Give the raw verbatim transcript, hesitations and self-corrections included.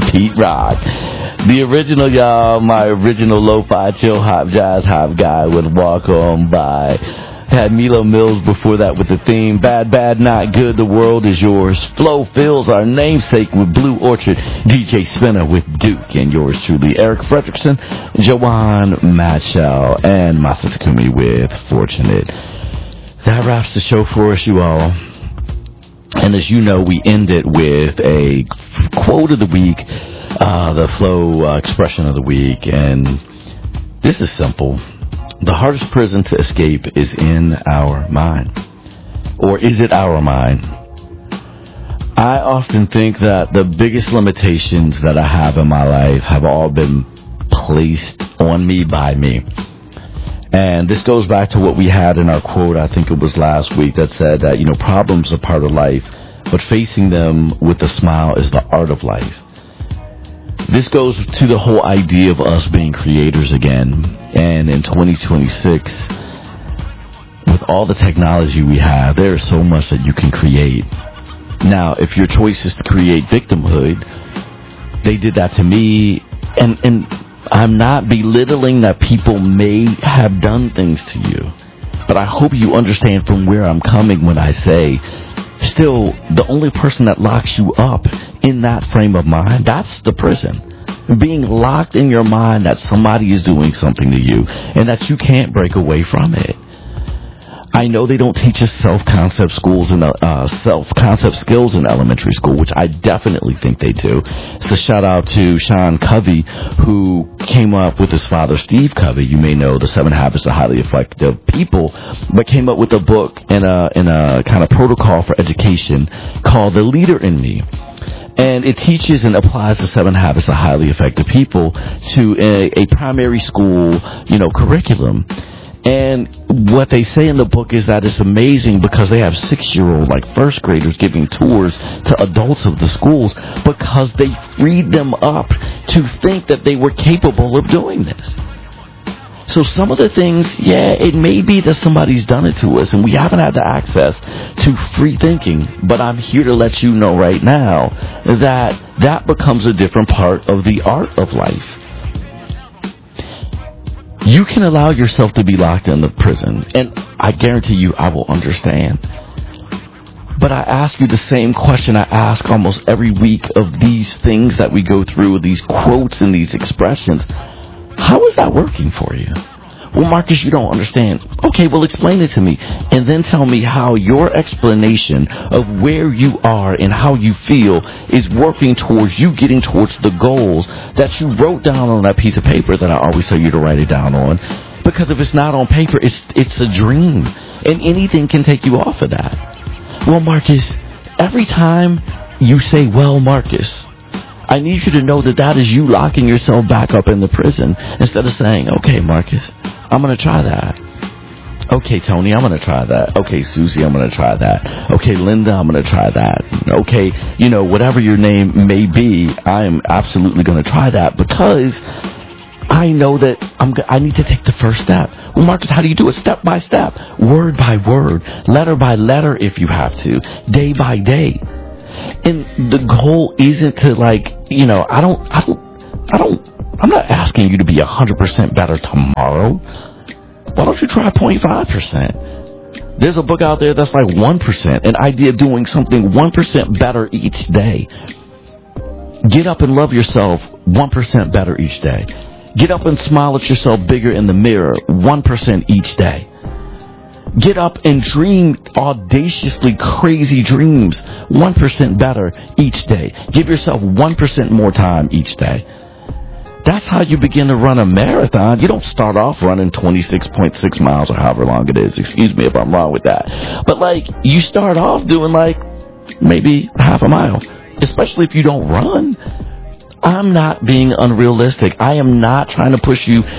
Pete Rock. The original, y'all, my original lo-fi chill hop jazz hop guy with Walk On By. Had Milo Mills before that with the theme Bad, Bad, Not Good, The World Is Yours. Flo Fills, our namesake with Blue Orchard. D J Spinner with Duke. And yours truly, Eric Fredrickson, Joanne Matchell, and Masa Takumi with Fortunate. That wraps the show for us, you all. And as you know, we end it with a quote of the week, uh, the flow uh, expression of the week. And this is simple. The hardest prison to escape is in our mind. Or is it our mind? I often think that the biggest limitations that I have in my life have all been placed on me by me. And this goes back to what we had in our quote, I think it was last week, that said that, you know, problems are part of life, but facing them with a smile is the art of life. This goes to the whole idea of us being creators again. And in twenty twenty-six, with all the technology we have, there is so much that you can create. Now, if your choice is to create victimhood, they did that to me. And, and I'm not belittling that people may have done things to you. But I hope you understand from where I'm coming when I say, still, the only person that locks you up in that frame of mind, that's the prison. Being locked in your mind that somebody is doing something to you and that you can't break away from it. I know they don't teach us self-concept schools and uh, self-concept skills in elementary school, which I definitely think they do. It's a shout out to Sean Covey, who came up with his father, Steve Covey. You may know the Seven Habits of Highly Effective People, but came up with a book and a, and a kind of protocol for education called The Leader in Me. And it teaches and applies the seven habits of highly effective people to a, a primary school, you know, curriculum. And what they say in the book is that it's amazing because they have six-year-old, like first graders, giving tours to adults of the schools because they freed them up to think that they were capable of doing this. So some of the things, yeah, it may be that somebody's done it to us and we haven't had the access to free thinking, but I'm here to let you know right now that that becomes a different part of the art of life. You can allow yourself to be locked in the prison, and I guarantee you I will understand. But I ask you the same question I ask almost every week of these things that we go through, these quotes and these expressions. How is that working for you? Well, Marcus, you don't understand. Okay, well, explain it to me. And then tell me how your explanation of where you are and how you feel is working towards you getting towards the goals that you wrote down on that piece of paper that I always tell you to write it down on. Because if it's not on paper, it's it's a dream. And anything can take you off of that. Well, Marcus, every time you say, well, Marcus, I need you to know that that is you locking yourself back up in the prison instead of saying, okay, Marcus, I'm going to try that. Okay, Tony, I'm going to try that. Okay, Susie, I'm going to try that. Okay, Linda, I'm going to try that. Okay, you know, whatever your name may be, I am absolutely going to try that because I know that I'm, I need to take the first step. Well, Marcus, how do you do it? Step by step, word by word, letter by letter if you have to, day by day. And the goal isn't to, like, you know, I don't, I don't, I don't, I'm not asking you to be one hundred percent better tomorrow. Why don't you try zero point five percent? There's a book out there that's like one percent, an idea of doing something one percent better each day. Get up and love yourself one percent better each day. Get up and smile at yourself bigger in the mirror one percent each day. Get up and dream audaciously crazy dreams one percent better each day. Give yourself one percent more time each day. That's how you begin to run a marathon. You don't start off running twenty-six point six miles or however long it is. Excuse me if I'm wrong with that. But, like, you start off doing, like, maybe half a mile, especially if you don't run. I'm not being unrealistic. I am not trying to push you